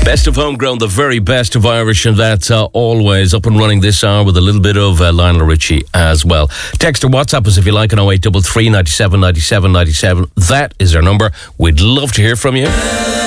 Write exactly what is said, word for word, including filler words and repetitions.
Best of homegrown, the very best of Irish, and that's uh, always up and running this hour with a little bit of uh, Lionel Richie as well. Text or WhatsApp us if you like on oh eight three three, ninety-seven, ninety-seven, ninety-seven. That is our number. We'd love to hear from you.